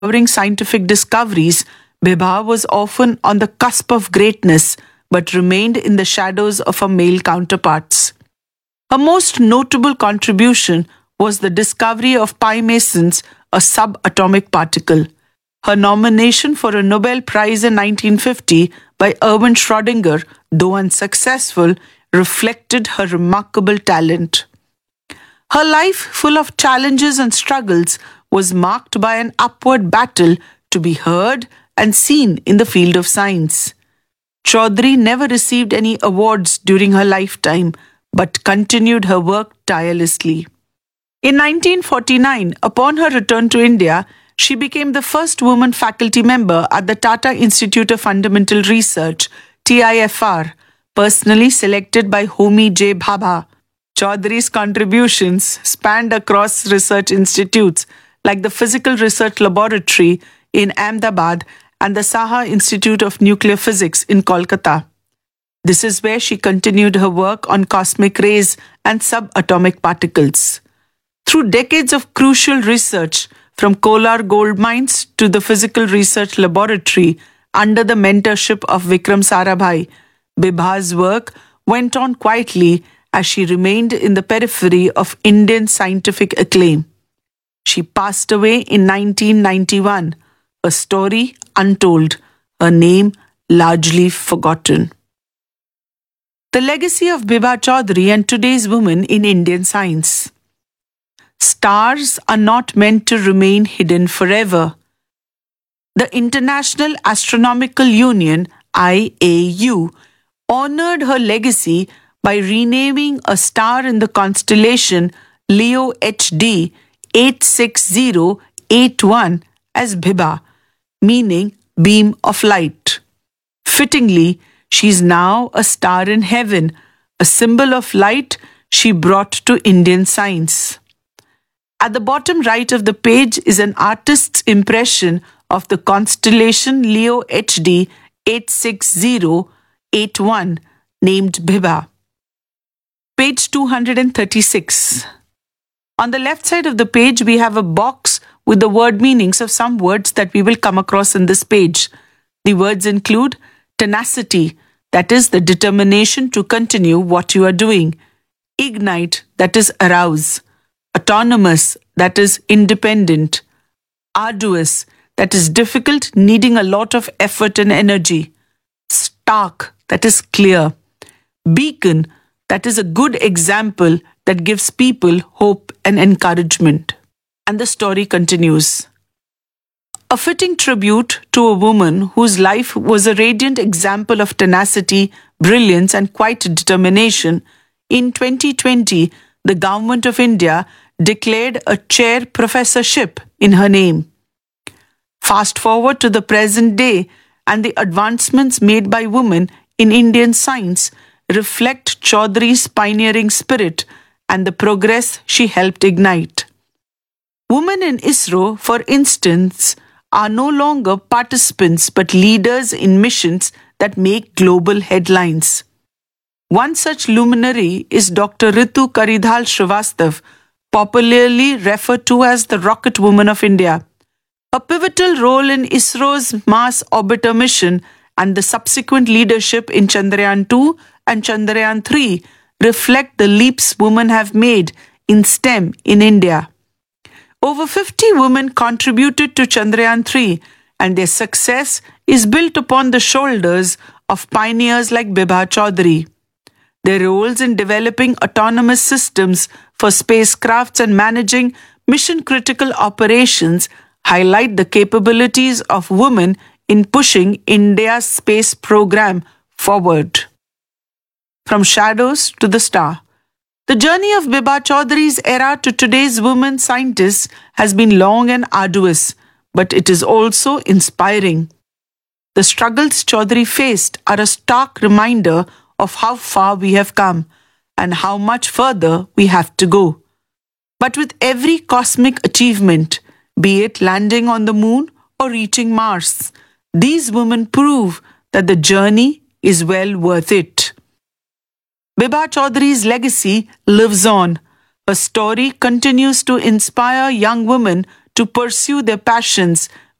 towering scientific discoveries, Bibha was often on the cusp of greatness but remained in the shadows of her male counterparts. Her most notable contribution was the discovery of pi mesons, a subatomic particle. Her nomination for a Nobel Prize in 1950 by Erwin Schrödinger, though unsuccessful, reflected her remarkable talent. Her life, full of challenges and struggles, was marked by an upward battle to be heard and seen in the field of science. Chaudhary never received any awards during her lifetime, but continued her work tirelessly. In 1949, upon her return to India, she became the first woman faculty member at the Tata Institute of Fundamental Research, TIFR, personally selected by Homi J. Bhabha. Chaudhary's contributions spanned across research institutes like the Physical Research Laboratory in Ahmedabad and the Saha Institute of Nuclear Physics in Kolkata. This is where she continued her work on cosmic rays and subatomic particles. Through decades of crucial research, from Kolar gold mines to the Physical Research Laboratory under the mentorship of Vikram Sarabhai, Bibha's work went on quietly as she remained in the periphery of Indian scientific acclaim. She passed away in 1991, a story untold, her name largely forgotten. The legacy of Bibha Chaudhary and today's women in Indian science. Stars are not meant to remain hidden forever. The International Astronomical Union, IAU, honored her legacy by renaming a star in the constellation Leo HD 86081 as Bibha, meaning beam of light. Fittingly, she is now a star in heaven, a symbol of light she brought to Indian science. At the bottom right of the page is an artist's impression of the constellation Leo HD 86081 named Bibha. Page 236. On the left side of the page, we have a box with the word meanings of some words that we will come across in this page. The words include tenacity, that is the determination to continue what you are doing. Ignite, that is arouse. Autonomous, that is independent. Arduous, that is difficult, needing a lot of effort and energy. Stark, that is clear. Beacon, that is a good example that gives people hope and encouragement. And the story continues. A fitting tribute to a woman whose life was a radiant example of tenacity, brilliance, and quiet determination, in 2020, the Government of India declared a chair professorship in her name. Fast forward to the present day, and the advancements made by women in Indian science reflect Chaudhary's pioneering spirit and the progress she helped ignite. Women in ISRO, for instance, are no longer participants but leaders in missions that make global headlines. One such luminary is Dr. Ritu Karidhal Srivastav, popularly referred to as the Rocket Woman of India. A pivotal role in ISRO's Mars Orbiter mission and the subsequent leadership in Chandrayaan-2 and Chandrayaan-3 reflect the leaps women have made in STEM in India. Over 50 women contributed to Chandrayaan-3, and their success is built upon the shoulders of pioneers like Bibha Chaudhary. Their roles in developing autonomous systems for spacecrafts and managing mission-critical operations highlight the capabilities of women in pushing India's space program forward. From shadows to the star. The journey of Bibha Chaudhary's era to today's women scientists has been long and arduous, but it is also inspiring. The struggles Chaudhary faced are a stark reminder of how far we have come and how much further we have to go. But with every cosmic achievement, be it landing on the moon or reaching Mars, these women prove that the journey is well worth it. Bibha Chaudhary's legacy lives on. Her story continues to inspire young women to pursue their passions,